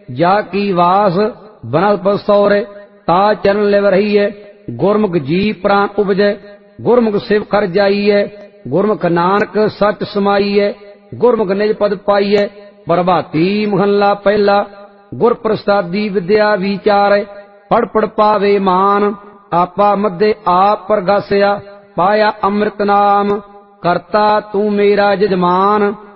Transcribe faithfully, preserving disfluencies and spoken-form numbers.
जा की वास बनल पसौरे ता चरण लिव रहीए। गुरमुख जी प्राण उपजै गुरमुख शिव कर जाइए। गुरमुख नानक सच समाइए गुरमुख निज पद पाइए। प्रभाती महला पहला गुर प्रसादी विद्या विचारे पढ़ पढ़ पावे मान। आपा मध्य आप प्रगासिया पाया अमृत नाम करता तू मेरा जजमान।